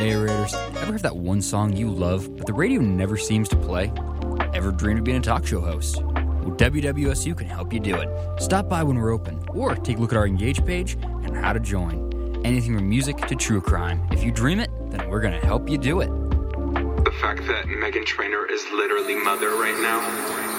Hey Raiders, ever have that one song you love, but the radio never seems to play? Ever dreamed of being a talk show host? Well, WWSU can help you do it. Stop by when we're open, or take a look at our Engage page and how to join. Anything from music to true crime. If you dream it, then we're going to help you do it. The fact that Meghan Trainor is literally mother right now